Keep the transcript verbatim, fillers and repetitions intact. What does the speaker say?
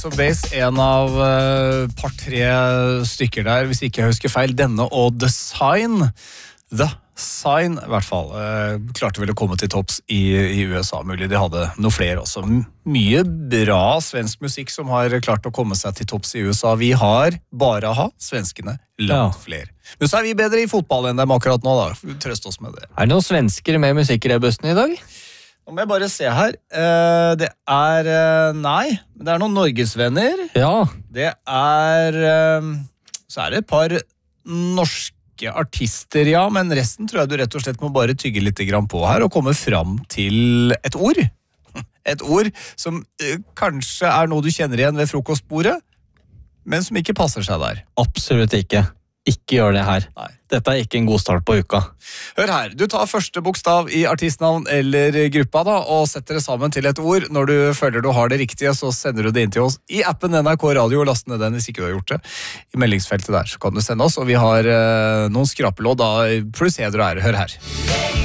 Så Base, en av uh, par-tre stykker der, hvis ikke jeg husker feil, denne og The Sign. The Sign, i hvert fall, uh, klarte vel å komme til topps i, i U S A, mulig. De hadde noe flere også. Mye bra svensk musikk som har klart å komme seg til topps i U S A. Vi har bare ha svenskene langt ja. flere. Men så er vi bedre i fotball enn dem akkurat nå, da. Trøst oss med det. Er det noen svensker med musikk i bussen i dag? Nå må jeg bare se her. Det er, nei, det er noen norgesvenner. Ja. Det er, så er det et par norske artister, ja, men resten tror jeg du rett og slett må bare tygge litt grann på her og komme fram til et ord. Et ord som kanskje er noe du kjenner igjen ved frokostbordet, men som ikke passer seg der. Absolutt ikke. Ikke gjør det her. Nei. Dette er ikke en god start på uka. Hør her, du tar første bokstav i artistnavn eller gruppa da, og setter det sammen til et ord. Når du føler du har det riktige, så sender du det inn til oss i appen N R K Radio, og last ned den hvis ikke du har gjort det. I meldingsfeltet der så kan du sende oss, og vi har eh, noen skrapelodd da, pluss heder og ære. Hør her.